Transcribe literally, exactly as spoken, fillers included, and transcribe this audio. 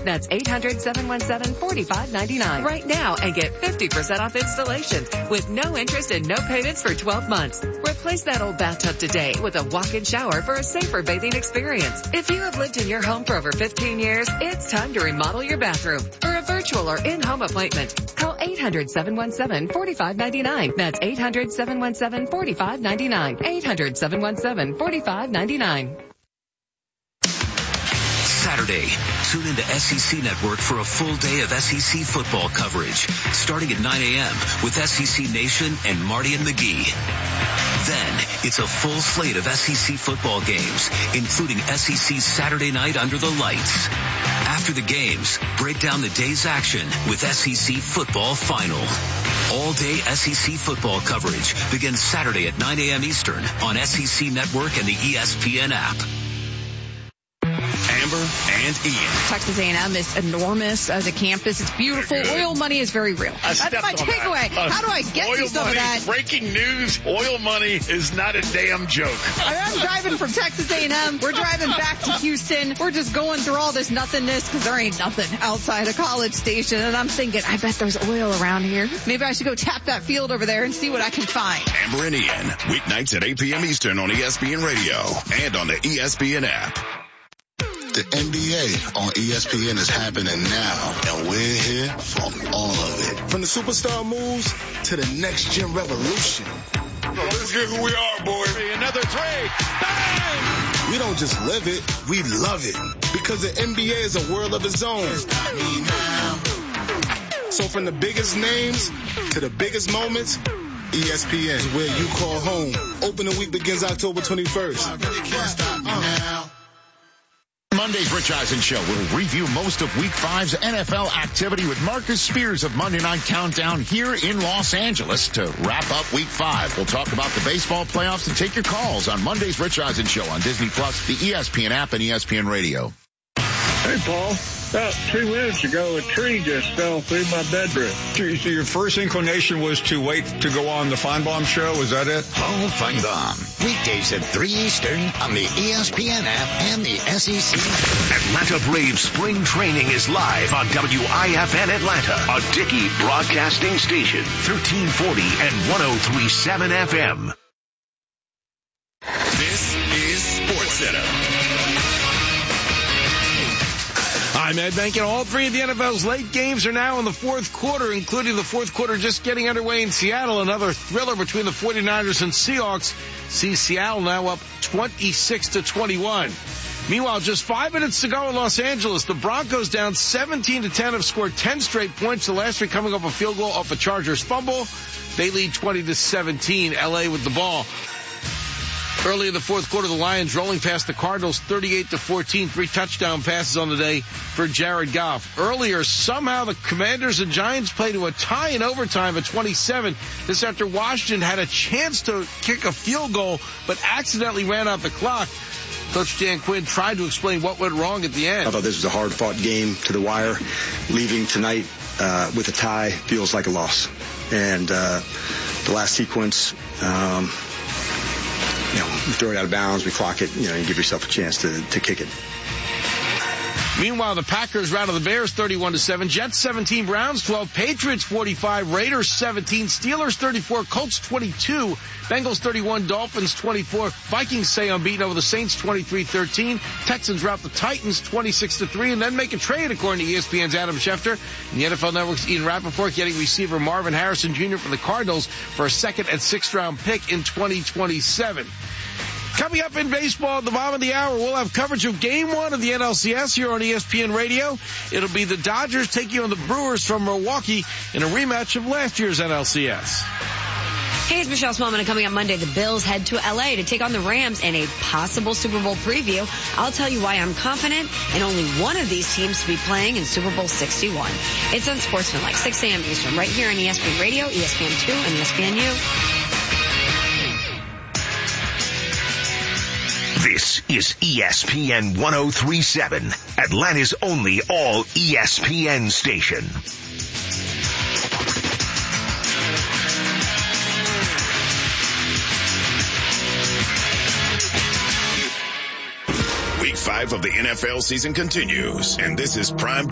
That's eight hundred, seven one seven, four five nine nine. Right now and get fifty percent off installation with no interest and no payments for twelve months. Replace that old bathtub today with a walk-in shower for a safer bathing experience. If you have lived in your home for over fifteen years, it's time to remodel your bathroom. For a virtual or in-home appointment, call eight hundred, seven one seven, four five nine nine. That's eight hundred, seven one seven, four five nine nine. eight hundred, seven one seven, four five nine nine. Saturday, tune into S E C Network for a full day of S E C football coverage, starting at nine a.m. with S E C Nation and Marty and McGee. Then, it's a full slate of S E C football games, including S E C Saturday Night Under the Lights. After the games, break down the day's action with S E C Football Final. All-day S E C football coverage begins Saturday at nine a.m. Eastern on S E C Network and the E S P N app. Amber and Ian. Texas A and M is enormous as a campus. It's beautiful. Oil money is very real. That's my takeaway. Uh, How do I get you some money, of that? Breaking news, oil money is not a damn joke. I'm driving from Texas A and M. We're driving back to Houston. We're just going through all this nothingness because there ain't nothing outside of College Station. And I'm thinking, I bet there's oil around here. Maybe I should go tap that field over there and see what I can find. Amber and Ian, weeknights at eight p.m. Eastern on E S P N Radio and on the E S P N app. The N B A on E S P N is happening now, and we're here for all of it. From the superstar moves to the next gen revolution. Let's get who we are, boy. Another three. Bang! We don't just live it, we love it. Because the N B A is a world of its own. So from the biggest names to the biggest moments, E S P N is where you call home. Opening week begins October twenty-first. Monday's Rich Eisen Show will review most of Week five's N F L activity with Marcus Spears of Monday Night Countdown here in Los Angeles to wrap up Week five. We'll talk about the baseball playoffs and take your calls on Monday's Rich Eisen Show on Disney Plus, the E S P N app, and E S P N Radio. Hey, Paul. About two minutes ago, a tree just fell through my bedroom. So your first inclination was to wait to go on the Feinbaum Show? Is that it? Paul Feinbaum. Weekdays at three Eastern on the E S P N app and the S E C. Atlanta Braves spring training is live on W I F N Atlanta, a Dickey broadcasting station, thirteen forty and ten thirty-seven F M. This is SportsCenter. I'm Ed Bank, and all three of the N F L's late games are now in the fourth quarter, including the fourth quarter just getting underway in Seattle. Another thriller between the forty-niners and Seahawks sees Seattle now up twenty-six to twenty-one. Meanwhile, just five minutes to go in Los Angeles. The Broncos down seventeen to ten have scored ten straight points, the last three coming off a field goal off a Chargers fumble. They lead twenty to seventeen, L A with the ball. Early in the fourth quarter, the Lions rolling past the Cardinals thirty-eight to fourteen, three touchdown passes on the day for Jared Goff. Earlier, somehow the Commanders and Giants played to a tie in overtime at twenty-seven. This after Washington had a chance to kick a field goal, but accidentally ran out the clock. Coach Dan Quinn tried to explain what went wrong at the end. I thought this was a hard-fought game to the wire. Leaving tonight uh, with a tie feels like a loss. And uh, the last sequence... Um, You know, you throw it out of bounds, we clock it, you know, you give yourself a chance to, to kick it. Meanwhile, the Packers routed the Bears thirty-one to seven, Jets seventeen, Browns twelve, Patriots forty-five, Raiders seventeen, Steelers thirty-four, Colts twenty-two, Bengals thirty-one, Dolphins twenty-four, Vikings stay unbeaten over the Saints twenty-three thirteen, Texans rout the Titans twenty-six to three, and then make a trade according to E S P N's Adam Schefter. And the N F L Network's Ian Rappaport getting receiver Marvin Harrison Junior from the Cardinals for a second and sixth round pick in twenty twenty-seven. Coming up in baseball at the bottom of the hour, we'll have coverage of Game one of the N L C S here on E S P N Radio. It'll be the Dodgers taking on the Brewers from Milwaukee in a rematch of last year's N L C S. Hey, it's Michelle Smallman, and coming up Monday, the Bills head to L A to take on the Rams in a possible Super Bowl preview. I'll tell you why I'm confident in only one of these teams to be playing in Super Bowl sixty-one. It's on Sportsmanlike, six a.m. Eastern, right here on E S P N Radio, E S P N two, and E S P N U. This is E S P N ten thirty-seven, Atlanta's only all E S P N station. Week five of the N F L season continues, and this is prime